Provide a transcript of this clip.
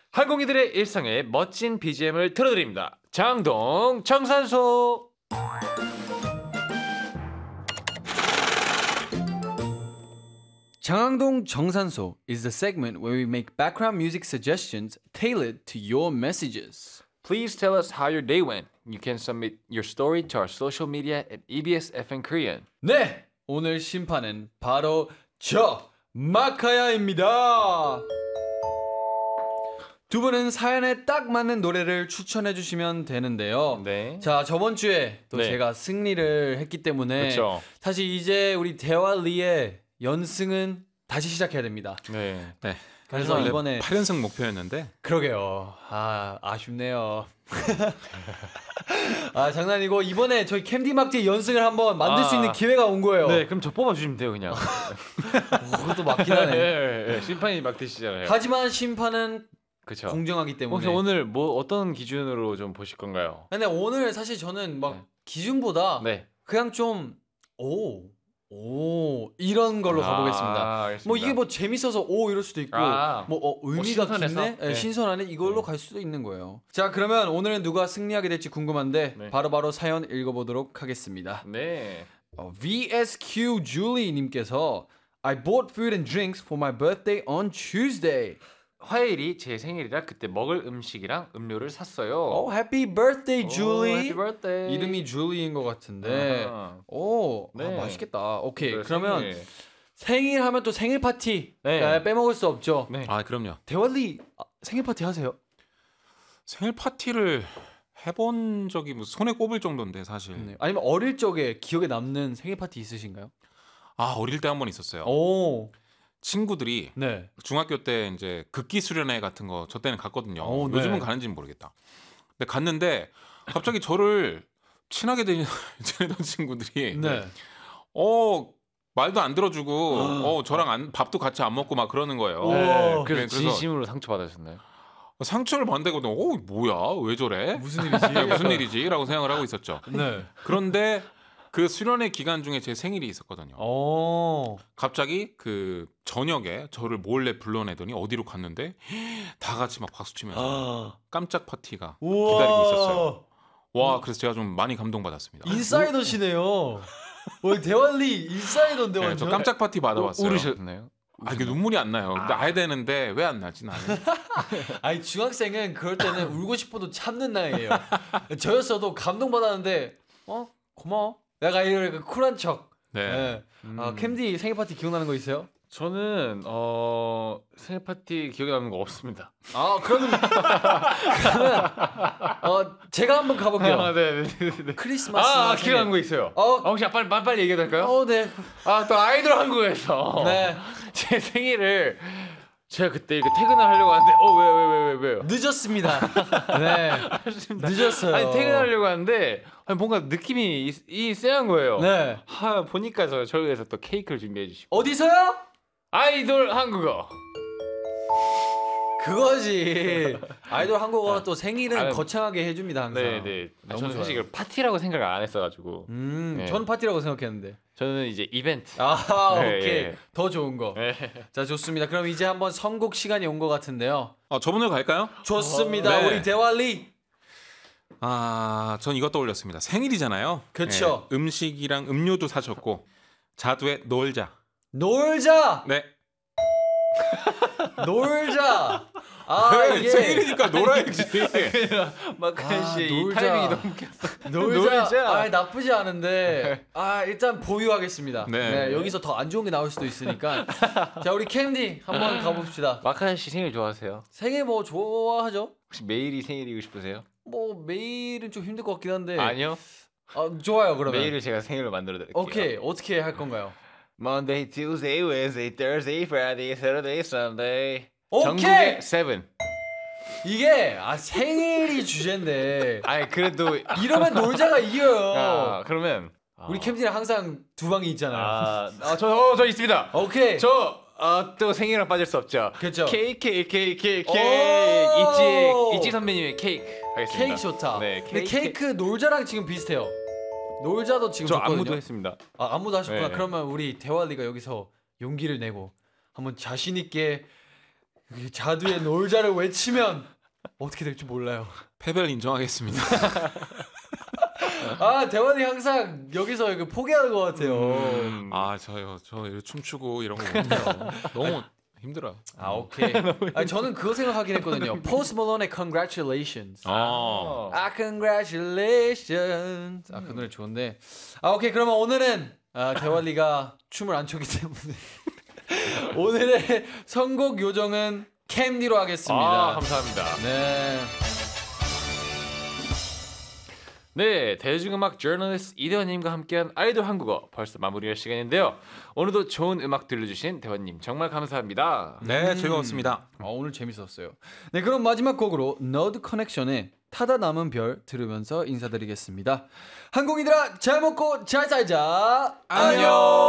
항공이들의 일상에 멋진 BGM을 틀어드립니다. 장동 청산소. 장항동 정산소 is the segment where we make background music suggestions tailored to your messages. Please tell us how your day went. You can submit your story to our social media at EBS FN Korean. 네, 오늘 심판은 바로 저 마카야입니다. 두 분은 사연에 딱 맞는 노래를 추천해 주시면 되는데요. 네. 자, 저번 주에 또 네. 제가 승리를 했기 때문에 그렇죠. 사실 이제 우리 대화리의 연승은 다시 시작해야 됩니다. 네. 네. 그래서 원래 이번에 8연승 목표였는데 그러게요. 아쉽네요. 장난이고 이번에 저희 캔디 막티의 연승을 한번 만들 수 있는 기회가 온 거예요. 네, 그럼 저 뽑아주시면 돼요, 그냥. 그것도 맞긴 하네. 네, 심판이 막 되시잖아요. 하지만 심판은 그렇죠. 공정하기 때문에. 혹시 오늘 뭐 어떤 기준으로 좀 보실 건가요? 근데 오늘 사실 저는 막 네. 기준보다 네. 그냥 좀 이런 걸로 가보겠습니다. 알겠습니다. 뭐 이게 뭐 재밌어서 이럴 수도 있고 의미가 신선해서? 깊네? 네. 신선하네? 이걸로 갈 수도 있는 거예요. 자, 그러면 오늘은 누가 승리하게 될지 궁금한데 네. 바로바로 사연 읽어보도록 하겠습니다. 네. VSQ Julie 님께서 I bought food and drinks for my birthday on Tuesday. 화요일이 제 생일이라 그때 먹을 음식이랑 음료를 샀어요. Happy birthday, Julie. Happy birthday. 이름이 줄리인 것 같은데. 네. 맛있겠다. 오케이. 그래, 그러면 생일. 생일 하면 또 생일 파티. 네. 빼먹을 수 없죠. 네. 아 그럼요. 대환리 생일 파티 하세요? 생일 파티를 해본 적이 뭐 손에 꼽을 정도인데 사실. 네. 아니면 어릴 적에 기억에 남는 생일 파티 있으신가요? 아 어릴 때 한 번 있었어요. 오. 친구들이 네. 중학교 때 이제 극기 수련회 같은 거 저 때는 갔거든요. 네. 요즘은 가는지는 모르겠다. 근데 갔는데 갑자기 저를 친하게 지내던 친구들이 네. 말도 안 들어주고 저랑 밥도 같이 안 먹고 막 그러는 거예요. 오. 그래서 진심으로 상처 받으셨나요? 상처를 받는다고 뭐야 왜 저래? 무슨 일이지? 무슨 일이지?라고 생각을 하고 있었죠. 네. 그런데 그 수련회 기간 중에 제 생일이 있었거든요. 갑자기 그 저녁에 저를 몰래 불러내더니 어디로 갔는데 다 같이 막 박수 치면서 깜짝 파티가 기다리고 있었어요. 와, 그래서 제가 좀 많이 감동받았습니다. 인사이더시네요. 대환리 인사이더인데 네, 완전. 저 깜짝 파티 받아봤어요. 울으셨나요? 이게 눈물이 안 나요. 나야 되는데 왜 안 나지 나는? 아니 중학생은 그럴 때는 울고 싶어도 참는 나이에요. 저였어도 감동받았는데 고마워. 내가 이런 쿨한 척. 네. 캠디 생일 파티 기억나는 거 있어요? 저는 생일 파티 기억에 남는 거 없습니다. 그러면 제가 한번 가볼게요. 네. 크리스마스. 기억나는 거 있어요. 혹시 빨리 얘기해도 될까요? 네. 또 아이돌 한국에서 네. 제 생일을 제가 그때 이렇게 퇴근을 하려고 하는데 왜요? 늦었습니다. 네. 늦었어요. 아니 퇴근하려고 하는데 뭔가 느낌이 쎄한 거예요. 네. 보니까 저희에서 또 케이크를 준비해 주시고. 어디서요? 아이돌 한국어. 그거지. 아이돌 한국어가 또 생일은 거창하게 해줍니다 항상. 네. 너무 저는 사실 좋아요. 이걸 파티라고 생각을 안 했어가지고. 네. 전 파티라고 생각했는데. 저는 이제 이벤트. 오케이. 예. 더 좋은 거. 자, 좋습니다. 그럼 이제 한번 선곡 시간이 온 것 같은데요. 저분을 갈까요? 좋습니다. 네. 우리 대환리. 전 이것 떠올렸습니다. 생일이잖아요. 그쵸. 네, 음식이랑 음료도 사셨고 자두의 놀자. 놀자. 네. 놀자. 이게 생일이니까 놀아야지. 마카현 씨 놀자. 타이밍이 너무 웃겼어. 놀자. 나쁘지 않은데 일단 보유하겠습니다. 네. 여기서 더 안 좋은 게 나올 수도 있으니까. 자, 우리 캔디 한번 가봅시다. 마카현 씨 생일 좋아하세요? 생일 뭐 좋아하죠? 혹시 매일이 생일이고 싶으세요? 뭐 매일은 좀 힘들 것 같긴 한데. 아니요. 좋아요. 그러면 매일을 제가 생일로 만들어 드릴게요. 오케이. 어떻게 할 건가요? Monday, Tuesday, Wednesday, Thursday, Friday, Saturday, Sunday. 오케이. 전국의 7. 이게 생일이 주제인데. 그래도 이러면 놀자가 이겨요. 그러면 우리 캠디는 항상 두 방이 있잖아요. 저 있습니다. 오케이. 또 생일은 빠질 수 없죠. 그렇죠. 케이크. 오! 이지 선배님의 케이크 하겠습니다. 케이크 좋다. 네, 근데 케이크 놀자랑 지금 비슷해요. 놀자도 지금 저 좋거든요. 안무도 했습니다. 안무도 하셨구나. 네. 그러면 우리 대환리가 여기서 용기를 내고 한번 자신 있게 자두의 놀자를 외치면 어떻게 될지 몰라요. 패배를 인정하겠습니다. 아 대원이 항상 여기서 이거 포기하는 것 같아요. 아 저 춤추고 이런 거 못해요. 너무 힘들어요. 아 오케이. 아니, 저는 그거 생각하긴 했거든요. Post Malone의 Congratulations. Congratulations. 그 노래 좋은데. 오케이 그러면 오늘은 대원이가 춤을 안 췄기 때문에 오늘의 선곡 요정은 캔디로 하겠습니다. 감사합니다. 네. 네, 대중음악 저널리스트 이대원님과 함께한 아이돌 한국어 벌써 마무리할 시간인데요. 오늘도 좋은 음악 들려주신 대원님 정말 감사합니다. 네, 즐거웠습니다. 오늘 재밌었어요. 네, 그럼 마지막 곡으로 너드 커넥션의 타다 남은 별 들으면서 인사드리겠습니다. 한국인들아 잘 먹고 잘 살자. 안녕.